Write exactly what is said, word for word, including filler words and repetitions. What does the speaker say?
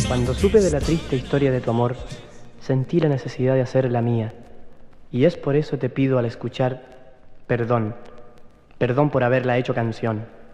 Cuando supe de la triste historia de tu amor, sentí la necesidad de hacer la mía. Y es por eso te pido al escuchar, perdón, perdón por haberla hecho canción.